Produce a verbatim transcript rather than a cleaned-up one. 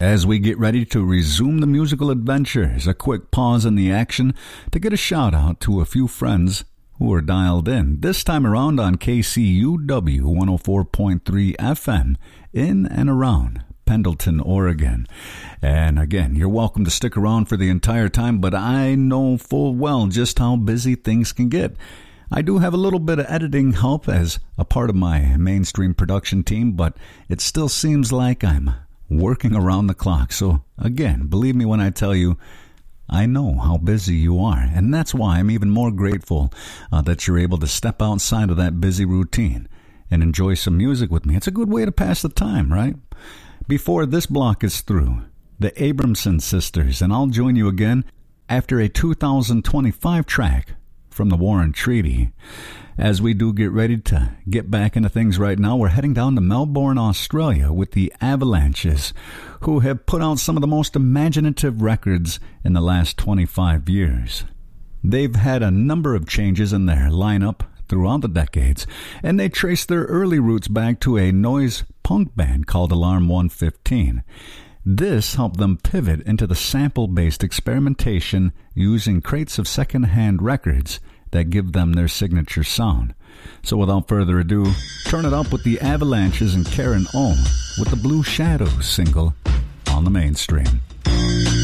As we get ready to resume the musical adventures, a quick pause in the action to get a shout out to a few friends who are dialed in, this time around on K C U W one oh four point three F M in and around Pendleton, Oregon. And again, you're welcome to stick around for the entire time, but I know full well just how busy things can get. I do have a little bit of editing help as a part of my mainstream production team, but it still seems like I'm working around the clock. So again, believe me when I tell you, I know how busy you are. And that's why I'm even more grateful uh, that you're able to step outside of that busy routine and enjoy some music with me. It's a good way to pass the time, right? Before this block is through, the Abramson Sisters, and I'll join you again after a two thousand twenty-five track from the Warren Treaty. As we do get ready to get back into things right now, we're heading down to Melbourne, Australia with the Avalanches, who have put out some of the most imaginative records in the last twenty-five years. They've had a number of changes in their lineup throughout the decades, and they trace their early roots back to a noise punk band called Alarm one fifteen. This helped them pivot into the sample-based experimentation using crates of second-hand records that give them their signature sound. So without further ado, turn it up with the Avalanches and Karen O with the Blue Shadows single on the mainstream.